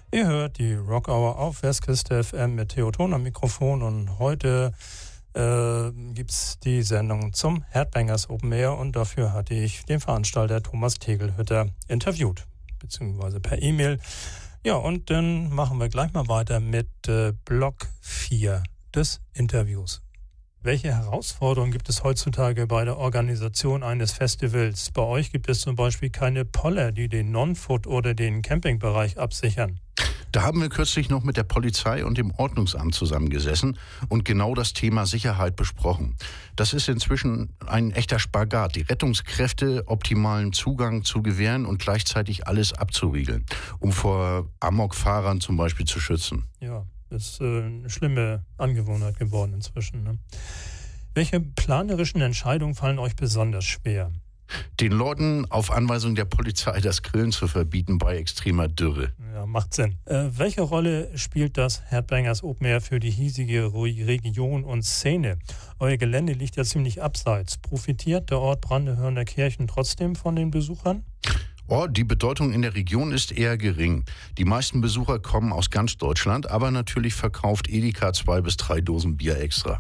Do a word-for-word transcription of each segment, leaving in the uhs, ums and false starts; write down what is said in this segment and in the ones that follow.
Ihr hört die Rock Hour auf Westküste F M mit Theo Thon am Mikrofon und heute äh, gibt es die Sendung zum Headbangers Open Air und dafür hatte ich den Veranstalter Thomas Tegelhütter interviewt, beziehungsweise per E-Mail. Ja, und dann machen wir gleich mal weiter mit äh, Block vier des Interviews. Welche Herausforderungen gibt es heutzutage bei der Organisation eines Festivals? Bei euch gibt es zum Beispiel keine Poller, die den Non-Food oder den Campingbereich absichern. Da haben wir kürzlich noch mit der Polizei und dem Ordnungsamt zusammengesessen und genau das Thema Sicherheit besprochen. Das ist inzwischen ein echter Spagat, die Rettungskräfte optimalen Zugang zu gewähren und gleichzeitig alles abzuriegeln, um vor Amokfahrern zum Beispiel zu schützen. Ja, das ist äh, eine schlimme Angewohnheit geworden inzwischen. Ne? Welche planerischen Entscheidungen fallen euch besonders schwer? Den Leuten auf Anweisung der Polizei das Grillen zu verbieten bei extremer Dürre. Ja, macht Sinn. Äh, welche Rolle spielt das Headbangers Open Air für die hiesige Region und Szene? Euer Gelände liegt ja ziemlich abseits. Profitiert der Ort Brandehörner Kirchen trotzdem von den Besuchern? Oh, die Bedeutung in der Region ist eher gering. Die meisten Besucher kommen aus ganz Deutschland, aber natürlich verkauft Edeka zwei bis drei Dosen Bier extra.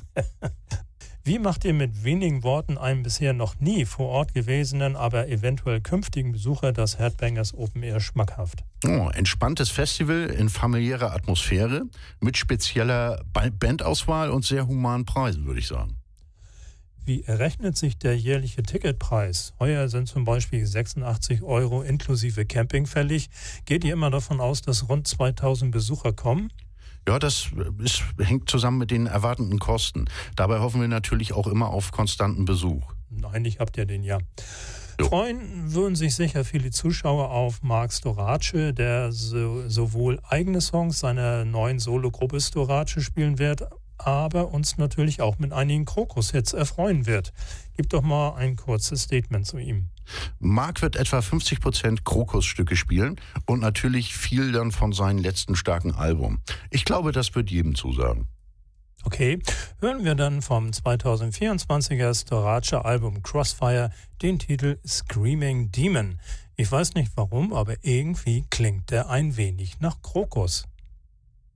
Wie macht ihr mit wenigen Worten einem bisher noch nie vor Ort gewesenen, aber eventuell künftigen Besucher das Headbangers Open Air schmackhaft? Oh, entspanntes Festival in familiärer Atmosphäre mit spezieller Bandauswahl und sehr humanen Preisen, würde ich sagen. Wie errechnet sich der jährliche Ticketpreis? Heuer sind zum Beispiel sechsundachtzig Euro inklusive Camping fällig. Geht ihr immer davon aus, dass rund zweitausend Besucher kommen? Ja, das ist, hängt zusammen mit den erwartenden Kosten. Dabei hoffen wir natürlich auch immer auf konstanten Besuch. Eigentlich habt ihr den ja. Jo. Freuen würden sich sicher viele Zuschauer auf Marc Storace, der so, sowohl eigene Songs seiner neuen Sologruppe Storace spielen wird, aber uns natürlich auch mit einigen Krokus-Hits erfreuen wird. Gib doch mal ein kurzes Statement zu ihm. Marc wird etwa fünfzig Prozent Krokus-Stücke spielen und natürlich viel dann von seinem letzten starken Album. Ich glaube, das wird jedem zusagen. Okay, hören wir dann vom zweitausendvierundzwanziger Storace-Album Crossfire den Titel Screaming Demon. Ich weiß nicht warum, aber irgendwie klingt der ein wenig nach Krokus.